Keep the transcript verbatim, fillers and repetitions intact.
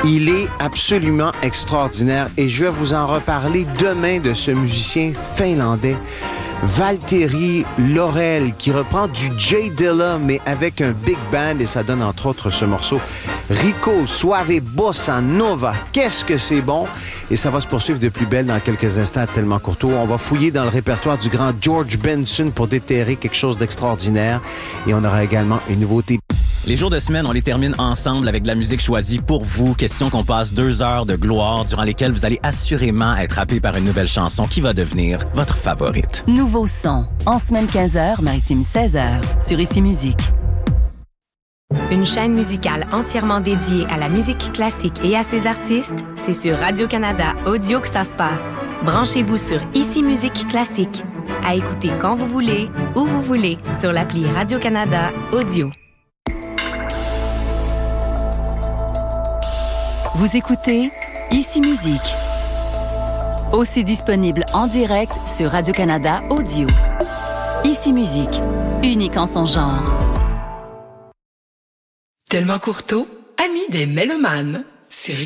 Il est absolument extraordinaire et je vais vous en reparler demain de ce musicien finlandais, Valtteri Laurel, qui reprend du Jay Dilla, mais avec un big band, et ça donne entre autres ce morceau Rico Suave Bossa Nova. Qu'est-ce que c'est bon! Et ça va se poursuivre de plus belle dans quelques instants, tellement courto. On va fouiller dans le répertoire du grand George Benson pour déterrer quelque chose d'extraordinaire. Et on aura également une nouveauté. Les jours de semaine, on les termine ensemble avec de la musique choisie pour vous. Question qu'on passe deux heures de gloire durant lesquelles vous allez assurément être happé par une nouvelle chanson qui va devenir votre favorite. Nouveau son, en semaine quinze heures, maritime seize heures, sur Ici Musique. Une chaîne musicale entièrement dédiée à la musique classique et à ses artistes, c'est sur Radio-Canada Audio que ça se passe. Branchez-vous sur Ici Musique Classique. À écouter quand vous voulez, où vous voulez, sur l'appli Radio-Canada Audio. Vous écoutez Ici Musique. Aussi disponible en direct sur Radio-Canada Audio. Ici Musique, unique en son genre. Tellement Courteau, ami des mélomanes. C'est